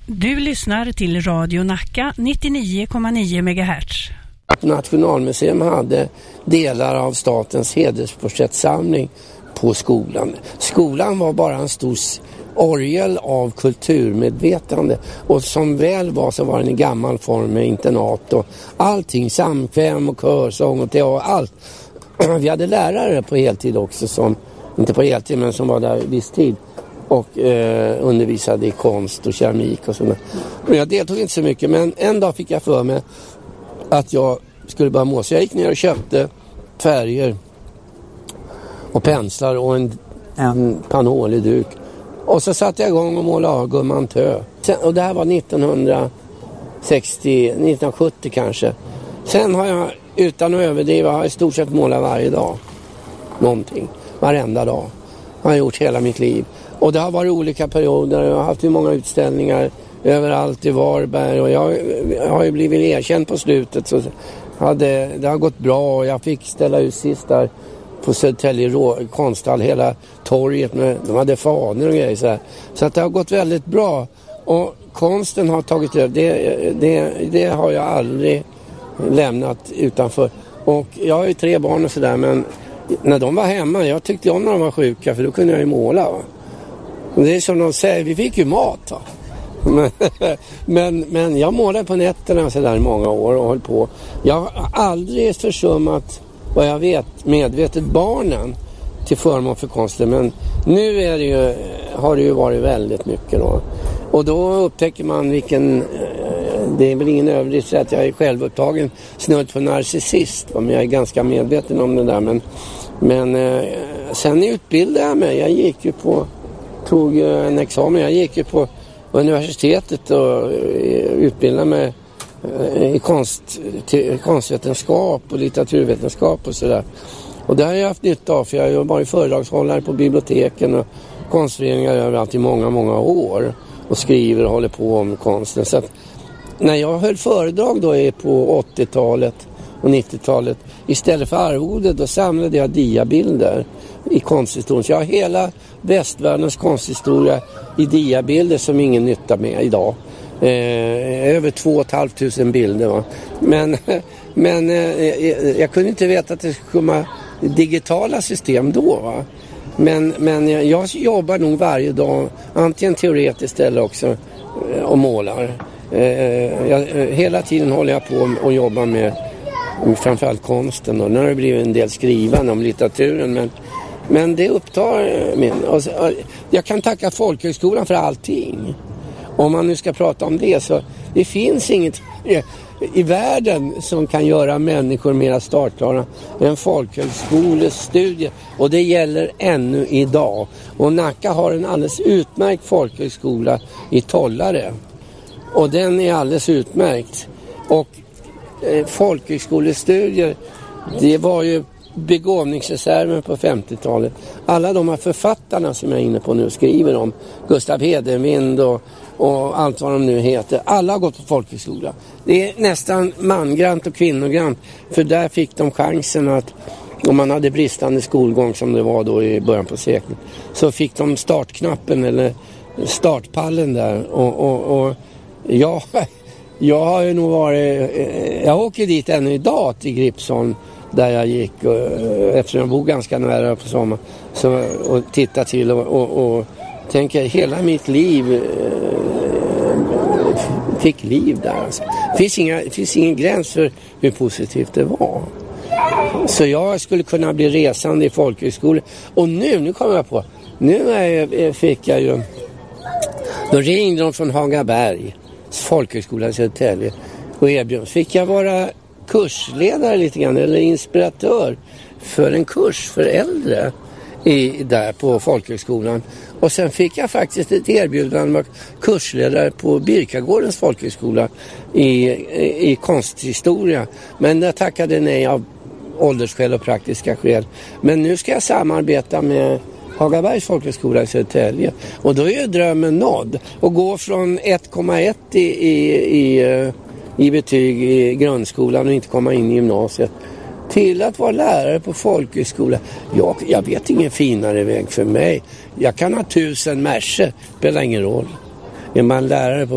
Du lyssnar till Radio Nacka 99,9 MHz. Nationalmuseum hade delar av statens hedersporträttsamling på skolan. Skolan var bara en stor orgel av kulturmedvetande, och som väl var så var den i gammal form med internat och allting, samkväm och körsång och teater, allt. Vi hade lärare på heltid också, som inte på heltid men som var där viss tid och undervisade i konst och keramik och sådär. Men jag deltog inte så mycket, men en dag fick jag för mig att jag skulle börja måla. Så jag gick ner och köpte färger och penslar och en panolig duk. Och så satte jag igång och målade av Gumman Tö. Och det här var 1970 kanske. Sen har jag, utan att överdriva, i stort sett målat varje dag. Någonting. Varenda dag. Jag har gjort hela mitt liv. Och det har varit olika perioder. Jag har haft hur många utställningar överallt i Varberg. Och jag har ju blivit erkänd på slutet. Så det har gått bra, och jag fick ställa ut sist där på Södertälje konsthall, hela torget med, de hade fanor och grejer så här. Så att det har gått väldigt bra, och konsten har tagit över. Det har jag aldrig lämnat utanför. Och jag har ju 3 barn och sådär, men när de var hemma, jag tyckte om när de var sjuka, för då kunde jag ju måla, va? Och det är som de säger, vi fick ju mat, va? Men jag målade på nätterna så där i många år och höll på. Jag har aldrig försummat, vad jag vet, medvetet barnen till förmån för konsten. Men nu har det ju varit väldigt mycket då. Och då upptäcker man vilken, det är väl ingen överdrift att jag är självupptagen snudd på narcissist. Men jag är ganska medveten om det där. Men sen utbildade jag mig. Jag gick ju tog en examen. Jag gick ju på universitetet och utbildade mig i konstvetenskap och litteraturvetenskap och sådär. Och det har jag haft nytta av, för jag har varit föredragshållare på biblioteken och konstföreningar överallt i många, många år och skriver och håller på om konsten. Så att när jag höll föredrag då på 80-talet och 90-talet, istället för arvode, då samlade jag diabilder i konsthistorien. Så jag har hela västvärldens konsthistoria i diabilder som ingen nytta med idag. Över 2 500 bilder, va? Men jag kunde inte veta att det skulle komma digitala system då, va? Men jag jobbar nog varje dag, antingen teoretiskt eller också och målar. Hela tiden håller jag på och jobbar med framförallt konsten, och nu har det blivit en del skrivande om litteraturen, men det upptar min. Jag kan tacka folkhögskolan för allting. Om man nu ska prata om det, så det finns inget i världen som kan göra människor mer startklara än folkhögskolestudier, och det gäller ännu idag. Och Nacka har en alldeles utmärkt folkhögskola i Tollare, och den är alldeles utmärkt. Och folkhögskolestudier, det var ju begåvningsreserven på 50-talet. Alla de här författarna som jag är inne på nu skriver om, Gustav Hedenvind och allt vad de nu heter, alla har gått på folkhögskola. Det är nästan mangrant och kvinnogrant, för där fick de chansen att, om man hade bristande skolgång som det var då i början på seklet, så fick de startknappen eller startpallen där. Och jag har ju nog varit, jag åker dit ännu idag till Gripsholm där jag gick, eftersom jag bor ganska nära på sommar, och titta till och tänker hela mitt liv fick liv där. Alltså. Det finns ingen gräns för hur positivt det var. Så jag skulle kunna bli resande i folkhögskolan. Och nu kommer jag på, fick jag ju, då ringde de från Hagaberg folkhögskola i Södertälje och erbjöd. Fick jag vara kursledare lite grann, eller inspiratör för en kurs för äldre där på folkhögskolan. Och sen fick jag faktiskt ett erbjudande om kursledare på Birkagårdens folkhögskola i konsthistoria. Men jag tackade nej av åldersskäl och praktiska skäl. Men nu ska jag samarbeta med Hagabergs folkhögskola i Södertälje. Och då är ju drömmen nådd. Och gå från 1,1 i betyg i grundskolan och inte komma in i gymnasiet till att vara lärare på folkhögskola. Jag vet ingen finare väg för mig. Jag kan ha 1000 märser, spelar ingen roll. Är man lärare på